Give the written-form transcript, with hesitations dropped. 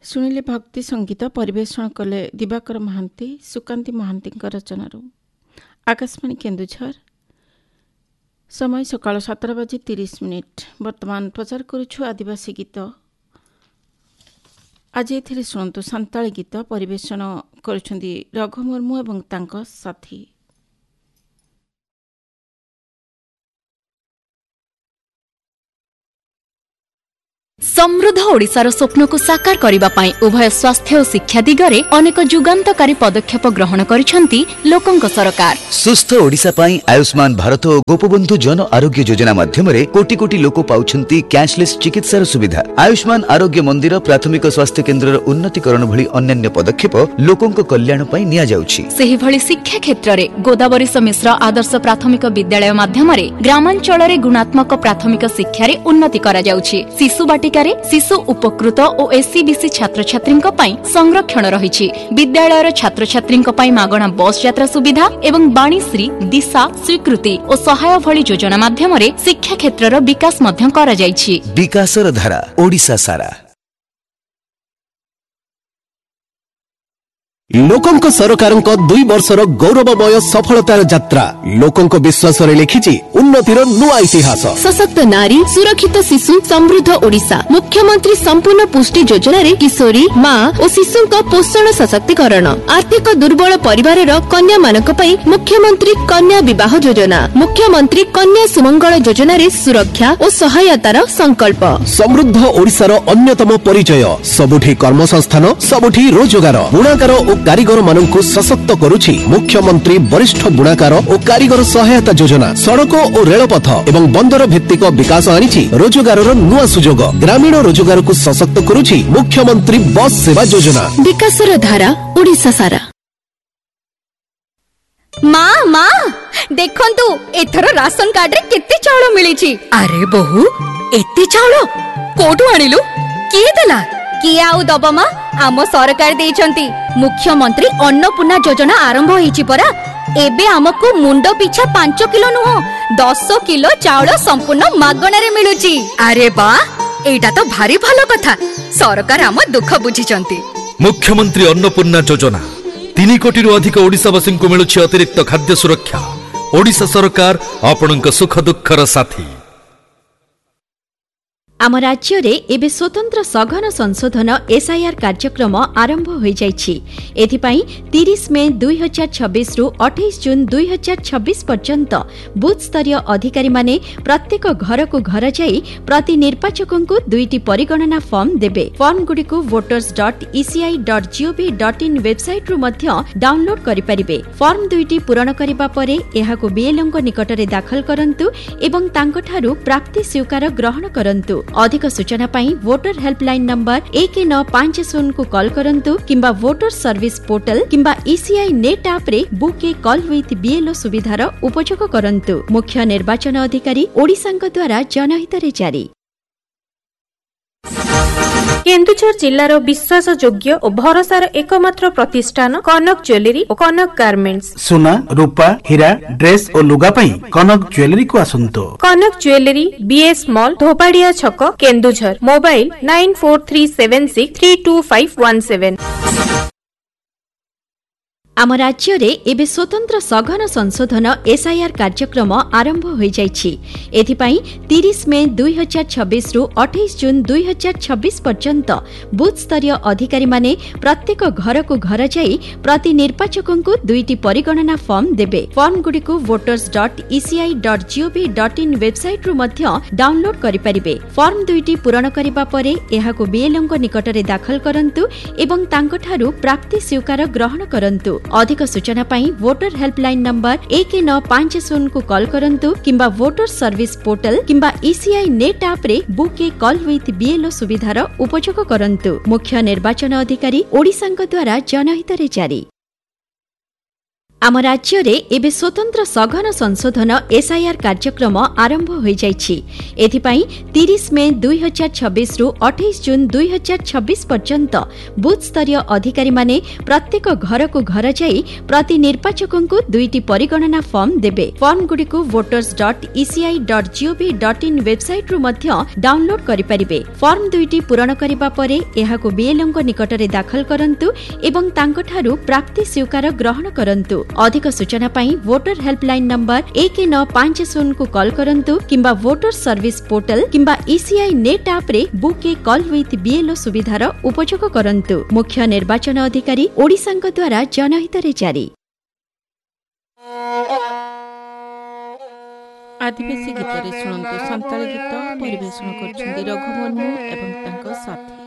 शुणिले भक्ति संगीत परिवेषण कले दिवाकर महांती सुकांती महांती रचनारू। आकाशवाणी केन्दुझर समय सकाळ 7:30। वर्तमान प्रचार करुछु आदिवासी गीत। आज एथिरे शुणु सांताली गीत परिवेषण करुछंदी रघु मुर्मू एवं तांको साथी। समृद्ध ओडिशार स्वप्न को साकार करिबा पई उभय स्वास्थ्य और शिक्षा दिगरे अनेक जुगांतकारी पदक्षेप ग्रहण करिसंती लोकंक सरकार। सुस्थ ओडिशा पई आयुष्मान भारत और गोपबंधु जन आरोग्य योजना माध्यम रे कोटी कोटी लोक पाउछंती कैशलेस चिकित्सार सुविधा। आयुष्मान आरोग्य मंदिर प्राथमिक स्वास्थ्य केन्द्रर उन्नतीकरण भली अन्य पदक्षेप लोकंक कल्याण पई निया जाउछि। सेहि भली शिक्षा क्षेत्र रे गोदावरी मिश्र आदर्श प्राथमिक विद्यालय माध्यम रे ग्रामांचल रे गुणात्मक प्राथमिक शिक्षा रे उन्नति करा जाउछि। शिशु शिशु उपकृत और एससीबीसी छात्र छात्री संरक्षण रही। विद्यालय छात्र छात्री मागणा बस यात्रा सुविधा एवं वाणीश्री दिशा स्वीकृति और सहाय भली योजना माध्यम शिक्षा क्षेत्र विकास विकासर धारा ओडिशा सारा। लोकंक सरकारंक 2 वर्षर गौरवमय सफलतार यात्रा लोकंक विश्वास रे लिखिछि उन्नतिर नुआ इतिहास। सशक्त नारी सुरक्षित शिशु समृद्ध ओडिशा मुख्यमंत्री संपूर्ण पुष्टि योजना रे किशोरी मां और शिशुंक पोषण सशक्तिकरण आर्थिक दुर्बल परिवार कन्या मानक पई मुख्यमंत्री कन्या विवाह योजना मुख्यमंत्री कन्या सुमंगल योजना रे सुरक्षा और सहायतार संकल्प। समृद्ध ओडिशार अन्यतम परिचय सबुठी कर्मसंस्थान सबुठी रोजगार बुणाकार कारीगर मानक सशक्त करुछि मुख्यमंत्री वरिष्ठ बुणाकार और कारीगर सहायता योजना। सड़क और रेलपथ एवं बंदर भित्तिक विकास आनिछि रोजगार नुआ सुजोग। ग्रामीण रोजगार को सशक्त करुछि मुख्यमंत्री बस सेवा योजना। विकासर धारा ओडिशा सारा। माँ माँ देखंतु एथर राशन कार्ड रे केते चाउल मिलिछि। अरे बहु एते चाउल कोठु आनिलु किए देला किए आउ दब माँ आम सरकार देइछंती मुख्यमंत्री अन्नपूर्णा योजना आरंभ होईछि परा। एबे हमको मुंडो पिछा 5 किलो नुह 10 किलो चाउल संपूर्ण मागणा रे मिलुछि। अरे बा एटा तो भारी भलो कथा सरकार आम दुख बुझिछंती। मुख्यमंत्री अन्नपूर्णा योजना 3 कोटी रु अधिक ओडिसावासी को मिलुछि अतिरिक्त खाद्य सुरक्षा। ओडिशा सरकार आपणक सुख दुखर साथी। आम राज्य रे एबे स्वतंत्र सघन संशोधन एसआईआर कार्यक्रम आरंभ हो जाइछि। एथिपाई 30 मे 2026 रु 28 जून 2026 पर्यंत बूथ स्तरीय अधिकारी माने प्रत्येक घर को घर जाई प्रति निर्वाचक को 2टी परिगणना फॉर्म देबे। फॉर्म गुडी को voters.eci.gov.in वेबसाइट रु मध्य डाउनलोड करि परिबे। फॉर्म 2टी पूरण करिबा परे एहाको बीएलओ को निकट रे दाखल करंतु एवं तांको ठारू प्राप्ति स्वीकार ग्रहण करंतु। अधिक सूचना पाई वोटर हेल्पलाइन नंबर 1950 को कॉल करंतु किंबा वोटर सर्विस पोर्टल किंबा ईसीआई नेट ऐप रे book A call with BLO सुविधार उपयोग करंतु। मुख्य निर्वाचन अधिकारी ओडिशांक द्वारा जनहित रे जारी। केन्दुझर जिल्लार विश्वासयोग्य और भरोसार एकमात्र प्रतिष्ठान कनक ज्वेलरी और कनक गार्मेंट्स। सोना रूपा हीरा ड्रेस और लुगा पई कनक ज्वेलरी को आसंतो। कनक ज्वेलरी बीएस मॉल धोपाड़िया छक केन्दुझर। मोबाइल 9436325117। आम राज्य रे एबे स्वतंत्र सघन संशोधन एसआईआर कार्यक्रम आरंभ हो जाइछि। एथिपाई 30 मे 2026 रु 28 जून 2026 पर्यंत बूथ स्तरीय अधिकारी माने प्रत्येक घर को घर जाई प्रति निर्वाचक को 2टी परिगणना फॉर्म देबे। फॉर्म गुडी को voters.eci.gov.in वेबसाइट रु मध्य डाउनलोड करि परिबे। फॉर्म 2टी पूरण करिबा परे एहाको बीएलओ को निकट रे दाखल करंतु एवं तांको ठारू प्राप्ति स्वीकार ग्रहण करंतु। अधिक सूचना पाई वोटर हेल्पलाइन नंबर 1950 को कॉल करंतु किंबा वोटर सर्विस पोर्टल किंबा ईसीआई नेट ऐप रे book A call with BLO सुविधार उपयोग करंतु। मुख्य निर्वाचन अधिकारी ओडिशांक द्वारा जनहित रे जारी। आम राज्य रे एबे स्वतंत्र सघन संशोधन एसआईआर कार्यक्रम आरंभ हो जाइछि। एथिपाई 30 मे 2026 रु 28 जून 2026 पर्यंत बूथ स्तरीय अधिकारी माने प्रत्येक घर को घर जाई प्रति निर्वाचकों को 2टी परिगणना फॉर्म देबे। फॉर्म गुडी को voters.eci.gov.in वेबसाइट रु मध्य डाउनलोड करि परिबे। फॉर्म 2टी पूरण करिबा परे एहाको बीएलओ निकट रे दाखल करंतु एवं तांकठारु प्राप्ति स्वीकार ग्रहण करंतु। अधिक सूचना पाई वोटर हेल्पलाइन नंबर 1950 को कॉल करंतु किंबा वोटर सर्विस पोर्टल किंबा ईसीआई नेट ऐप रे book A call with BLO सुविधार उपयोग करंतु। मुख्य निर्वाचन अधिकारी ओडिशांक द्वारा जनहित रे जारी। आदिवासी गीत रे सुनंतु संताली गीत परिवेषण करछन्ती रघुमन्यु एवं तांको साथी।